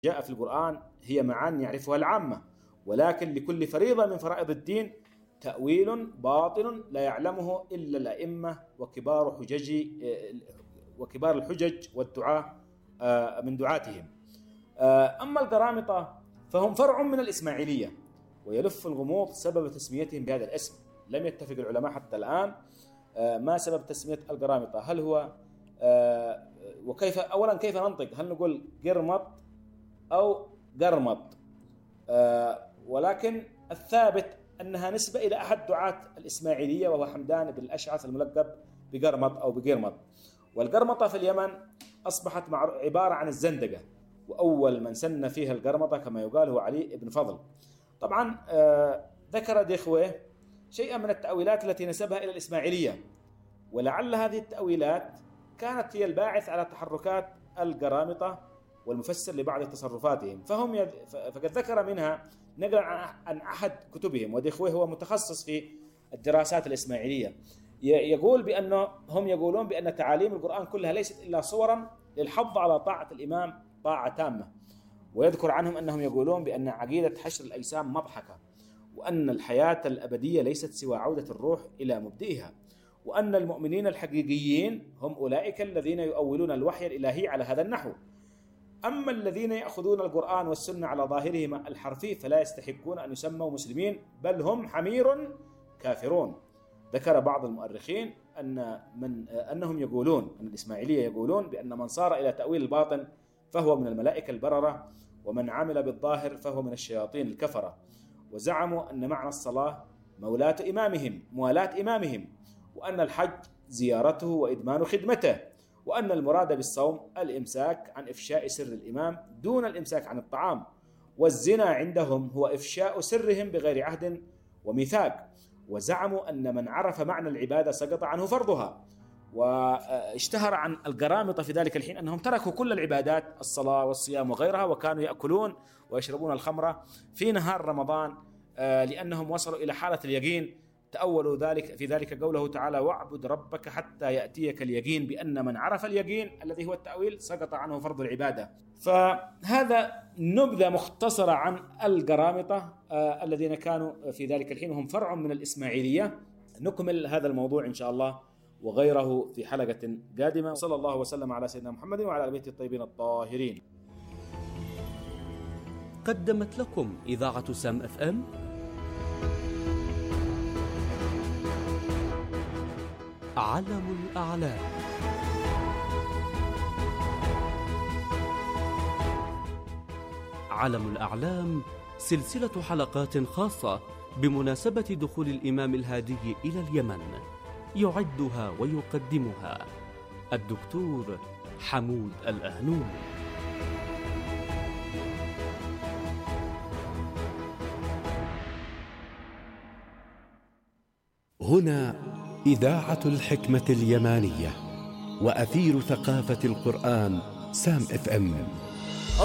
جاء في القرآن هي معان يعرفها العامة، ولكن لكل فريضة من فرائض الدين تأويل باطن لا يعلمه إلا الأئمة وكبار الحجج والدعاة من دعاتهم. أما القرامطة فهم فرع من الإسماعيلية، ويلف الغموض سبب تسميتهم بهذا الاسم. لم يتفق العلماء حتى الآن ما سبب تسمية القرامطة، هل هو وكيف، أولا كيف ننطق، هل نقول قرمط أو قرمط؟ ولكن الثابت أنها نسبة إلى أحد دعاة الإسماعيلية وهو حمدان بن الأشعث الملقب بقرمط أو بقرمط. والقرمطة في اليمن أصبحت عبارة عن الزندقة، وأول من سن فيها القرمطة كما يقال هو علي بن فضل. طبعا ذكر ديخوه شيئا من التأويلات التي نسبها إلى الإسماعيلية، ولعل هذه التأويلات كانت هي الباعث على تحركات القرامطة والمفسر لبعض تصرفاتهم. فقد ذكر منها نقل عن أحد كتبهم، وديخوه هو متخصص في الدراسات الإسماعيلية، يقول بأنه هم يقولون بأن تعاليم القرآن كلها ليست إلا صورا للحظ على طاعة الإمام طاعة تامة. ويذكر عنهم أنهم يقولون بأن عقيدة حشر الأجسام مضحكة، وأن الحياة الأبدية ليست سوى عودة الروح إلى مبدئها، وأن المؤمنين الحقيقيين هم أولئك الذين يؤولون الوحي الإلهي على هذا النحو. أما الذين يأخذون القرآن والسنة على ظاهرهما الحرفي فلا يستحقون أن يسموا مسلمين، بل هم حمير كافرون. ذكر بعض المؤرخين أنهم يقولون، أن الإسماعيلية يقولون بأن من صار إلى تأويل الباطن فهو من الملائكة البررة، ومن عمل بالظاهر فهو من الشياطين الكفرة. وزعموا أن معنى الصلاة مولاة إمامهم، وأن الحج زيارته وإدمان خدمته، وأن المراد بالصوم الإمساك عن إفشاء سر الإمام دون الإمساك عن الطعام، والزنا عندهم هو إفشاء سرهم بغير عهد وميثاق. وزعموا أن من عرف معنى العبادة سقط عنه فرضها. واشتهر عن القرامطة في ذلك الحين أنهم تركوا كل العبادات، الصلاة والصيام وغيرها، وكانوا يأكلون ويشربون الخمر في نهار رمضان لأنهم وصلوا إلى حالة اليقين. تأولوا في ذلك قوله تعالى: واعبد ربك حتى يأتيك اليقين، بأن من عرف اليقين الذي هو التأويل سقط عنه فرض العبادة. فهذا نبذة مختصرة عن القرامطة الذين كانوا في ذلك الحين هم فرع من الإسماعيلية. نكمل هذا الموضوع إن شاء الله وغيره في حلقة قادمة. صلى الله وسلم على سيدنا محمد وعلى آله الطيبين الطاهرين. قدمت لكم إذاعة سام اف ام علم الأعلام. علم الأعلام سلسلة حلقات خاصة بمناسبة دخول الإمام الهادي إلى اليمن، يعدها ويقدمها الدكتور حمود الأهنوم. هنا إذاعة الحكمة اليمانية وأثير ثقافة القرآن سام اف ام.